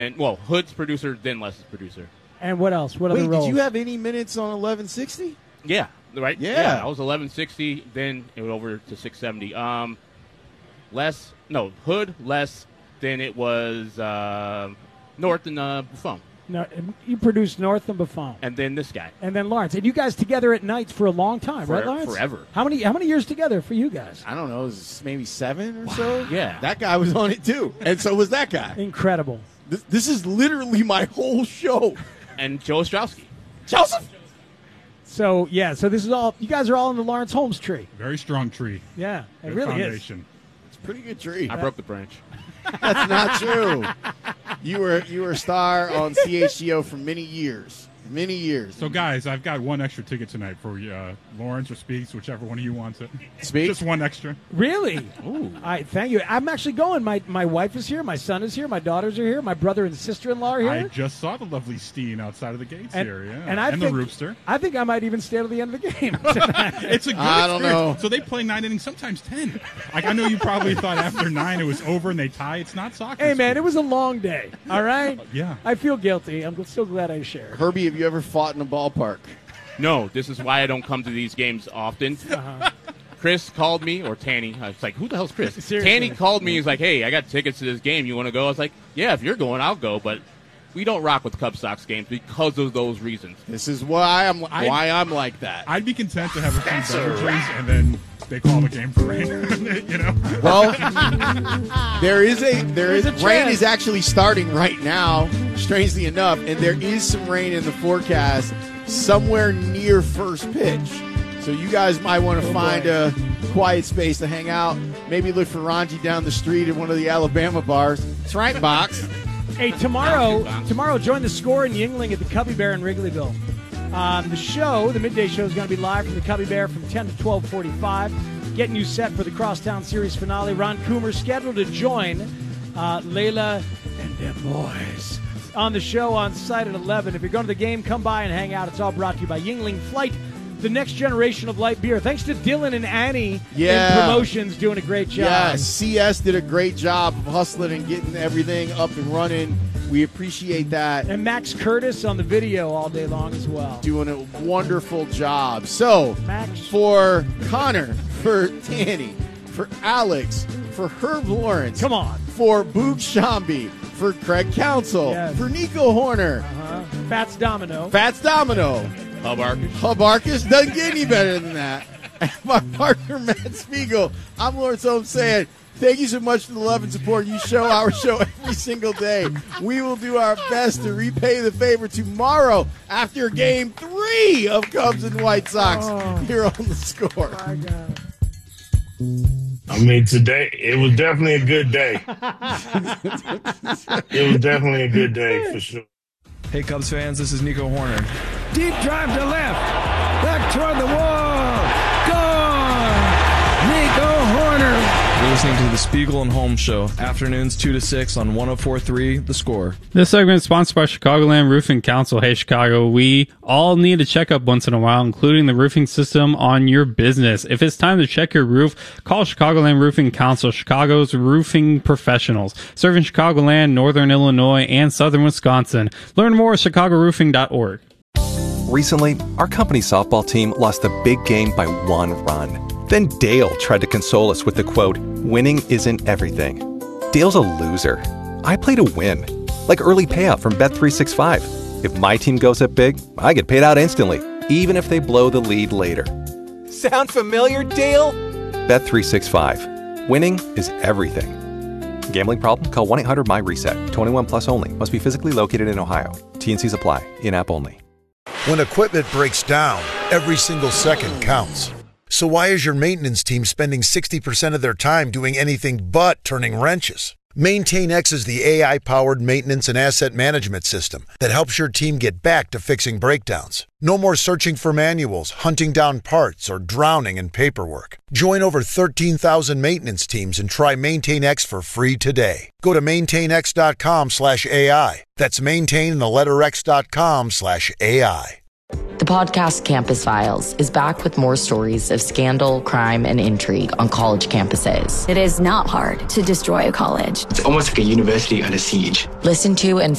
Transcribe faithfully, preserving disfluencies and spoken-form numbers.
And, well, Hood's producer, then Les's producer. And what else? What other Wait, roles? did you have any minutes on eleven sixty? Yeah, right? Yeah. I was eleven sixty, then it went over to six seventy. Um, Les, no, Hood, Les, then it was uh, North and uh, Buffon. No, you produced North and Buffon. And then this guy. And then Lawrence. And you guys together at nights for a long time, For- right, Lawrence? forever. How many How many years together for you guys? I don't know, it was maybe seven or so. Yeah. That guy was on it too, and so was that guy. Incredible. This, this is literally my whole show. And Joe Ostrowski. Joseph. So, yeah, so this is all, you guys are all in the Lawrence Holmes tree. Very strong tree. Yeah, it Good really foundation. It's a pretty good tree. I broke the branch. That's not true. You were you were a star on C H G O for many years. Many years. So, guys, I've got one extra ticket tonight for uh, Lawrence or Speaks, whichever one of you wants it. Speaks? Just one extra. Really? Ooh. I thank you. I'm actually going. My my wife is here. My son is here. My daughters are here. My brother and sister-in-law are here. I just saw the lovely Steen outside of the gates and, here, yeah. And, I and think, the Rooster. I think I might even stay till the end of the game. It's a good I don't experience. know. So they play nine innings, sometimes ten. Like, I know you probably thought after nine it was over and they tie. It's not soccer. Hey, man, it was a long day, all right? Yeah. I feel guilty. I'm still glad I shared. Herbie, have you ever fought in a ballpark? No, this is why I don't come to these games often. Uh-huh. Chris called me, or Tanny. I was like, who the hell's Chris? Seriously. Tanny called me. He's like, hey, I got tickets to this game. You want to go? I was like, yeah, if you're going, I'll go. But we don't rock with Cub Sox games because of those reasons. This is why I'm I- why I'm like that. I'd be content to have a few beverages and then they call the game for rain. You know? Well, there is a there is There's a rain chance. is actually starting right now, strangely enough, and there is some rain in the forecast somewhere near first pitch. So you guys might want to Oh, find boy. a quiet space to hang out. Maybe look for Ranji down the street at one of the Alabama bars. That's right, Box. Hey, tomorrow, tomorrow, join the Score in Yingling at the Cubby Bear in Wrigleyville. Um, the show, the midday show, is going to be live from the Cubby Bear from ten to twelve forty-five, getting you set for the Crosstown Series finale. Ron Coomer scheduled to join uh, Layla and them boys on the show on site at eleven. If you're going to the game, come by and hang out. It's all brought to you by Yingling Flight, the next generation of light beer. Thanks to Dylan and Annie Yeah. in promotions doing a great job. Yes, C S did a great job of hustling and getting everything up and running. We appreciate that. And Max Curtis on the video all day long as well. Doing a wonderful job. So, Max. for Connor, for Tanny, for Alex, for Herb Lawrence, Come on. for Boog Shambi, for Craig Council, Yes. for Nico Horner, Uh-huh. Fats Domino. Fats Domino, Hub Arcus. Hub Arcus, doesn't get any better than that. And my partner, Matt Spiegel. I'm Lawrence Holmes saying, thank you so much for the love and support you show our show every single day. We will do our best to repay the favor tomorrow after game three of Cubs and White Sox Oh. here on The Score. My God. I mean, today, it was definitely a good day. It was definitely a good day, for sure. Hey, Cubs fans, this is Nico Horner. Deep drive to left. Back toward the wall. Gone. Nico Horner. You're listening to the Spiegel and Holmes Show, afternoons two to six on one oh four point three The Score. This segment is sponsored by Chicagoland Roofing Council. Hey, Chicago, we all need a checkup once in a while, including the roofing system on your business. If it's time to check your roof, call Chicagoland Roofing Council, Chicago's roofing professionals, serving Chicagoland, Northern Illinois, and Southern Wisconsin. Learn more at chicago roofing dot org. Recently, our company softball team lost a big game by one run. Then Dale tried to console us with the quote, "Winning isn't everything." Dale's a loser. I play to win. Like early payout from Bet three sixty-five. If my team goes up big, I get paid out instantly, even if they blow the lead later. Sound familiar, Dale? Bet three sixty-five. Winning is everything. Gambling problem? Call one eight hundred M Y reset. twenty-one plus only. Must be physically located in Ohio. T and Cs apply. In-app only. When equipment breaks down, every single second counts. So why is your maintenance team spending sixty percent of their time doing anything but turning wrenches? MaintainX is the A I-powered maintenance and asset management system that helps your team get back to fixing breakdowns. No more searching for manuals, hunting down parts, or drowning in paperwork. Join over thirteen thousand maintenance teams and try MaintainX for free today. Go to maintainx.com slash AI. That's maintain and the letter X dot com slash AI. The podcast Campus Files is back with more stories of scandal, crime, and intrigue on college campuses. It is not hard to destroy a college. It's almost like a university under siege. Listen to and